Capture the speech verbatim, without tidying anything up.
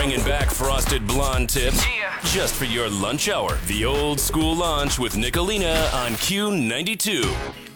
Bringing back frosted blonde tips just for your lunch hour. The old school lunch with Nicolina on Q ninety-two.